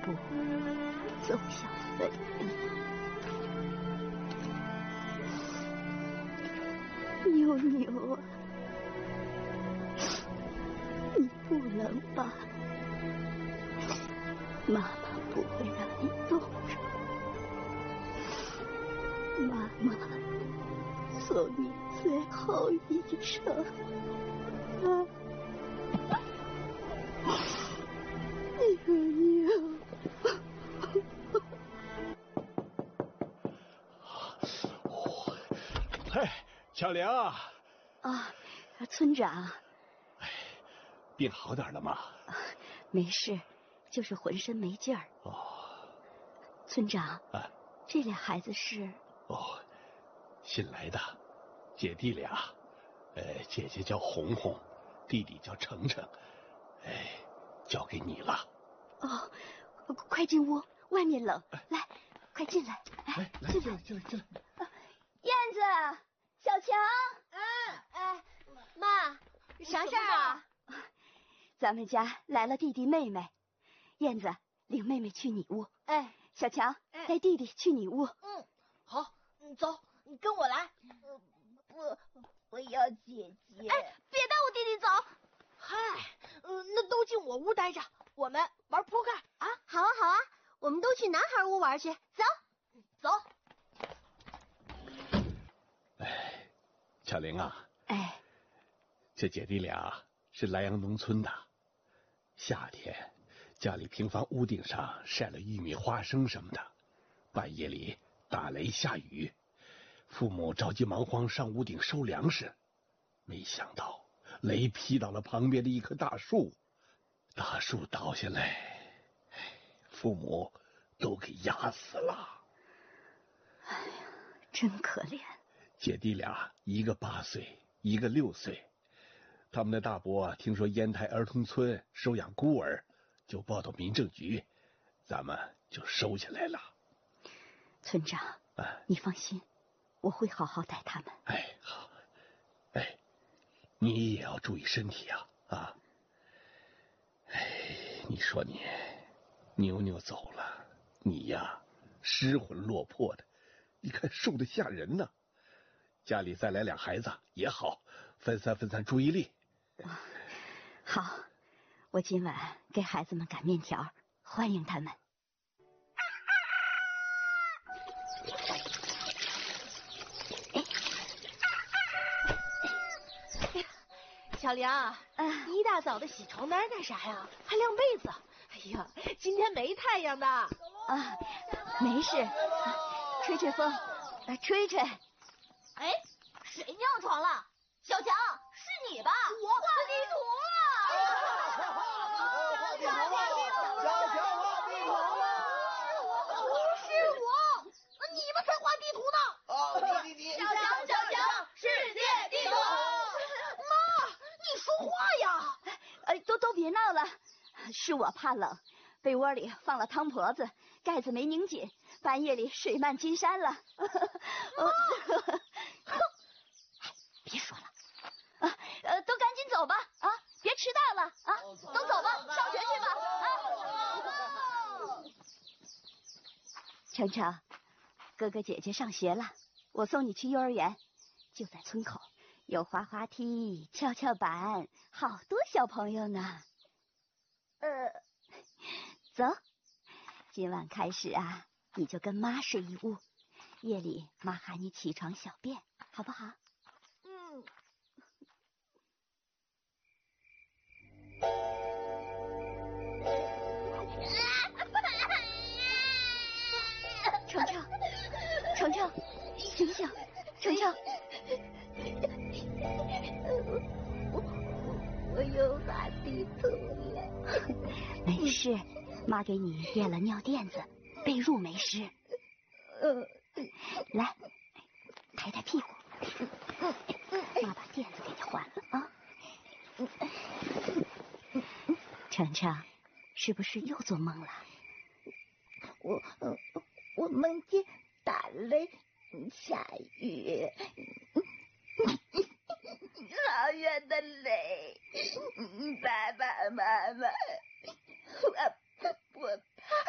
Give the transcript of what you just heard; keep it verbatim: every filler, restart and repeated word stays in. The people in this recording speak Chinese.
步走向坟地。妞妞啊，你不能吧？妈妈不会让你冻着。妈妈送你最后一程。啊，妞妞。 哎，小玲啊！ 啊，村长。 哎，病好点了吗？ 啊，没事，就是浑身没劲儿。 哦， 村长， 啊， 这俩孩子是？ 哦，新来的姐弟俩，呃，姐姐叫红红，弟弟叫程程，哎，交给你了。 哦，快进屋，外面冷。哎、来，快进来。 哎，来，进来，进来，进来。 啊，燕子，小强。 哎哎，妈，啥事儿啊？ 咱们家来了弟弟妹妹，燕子领妹妹去你屋。 哎， 小强哎带弟弟去你屋。 嗯，好，你走，你跟我来。 呃，不，我要姐姐。 哎，别带我弟弟走。嗨，呃，那都进我屋待着，我们玩扑克啊！ 好啊，好啊，我们都去男孩屋玩去。走， 走。 哎，小玲啊， 哎， 这姐弟俩是莱阳农村的，夏天家里平房屋顶上晒了玉米、花生什么的，半夜里打雷下雨，父母着急忙慌上屋顶收粮食，没想到雷劈到了旁边的一棵大树，大树倒下来，父母都给压死了。 哎呀，真可怜。 姐弟俩一个八岁，一个六岁，他们的大伯听说烟台儿童村收养孤儿，就报到民政局，咱们就收下来了。 村长， 啊， 你放心，我会好好待他们。 哎，好。哎，你也要注意身体啊啊！哎，你说你妞妞走了，你呀失魂落魄的，你看瘦得吓人呢。家里再来俩孩子也好，分散分散注意力。 啊，好，我今晚给孩子们擀面条，欢迎他们。 小玲，啊，一大早的洗床单干啥呀？还晾被子？哎呀，今天没太阳的。 啊，没事，吹吹风，来吹吹。 哎，谁尿床了？小强，是你吧？ 我画地图了！ 画地图了！小强画地图了！ 不是我，你们才画地图呢！ 哦，你你小强，小强，世界地图！ 妈，你说话呀！ 哎，都都别闹了，是我怕冷，被窝里放了汤婆子，盖子没拧紧，半夜里水漫金山了。 妈。 别说了，啊，呃，都赶紧走吧，啊，别迟到了，啊，都走吧，上学去吧，啊。程程，哥哥姐姐上学了，我送你去幼儿园，就在村口，有滑滑梯、跷跷板，好多小朋友呢。呃，走，今晚开始啊，你就跟妈睡一屋，夜里妈喊你起床小便，好不好？ 嗯。 程程，程程，醒醒，程程。 我我又画地图了。 没事，妈给你垫了尿垫子，被褥没湿。 呃， 来，抬抬屁股，妈把垫子给你换了啊。程程，是不是又做梦了？ 我我梦见打雷下雨，好远的雷，爸爸妈妈，我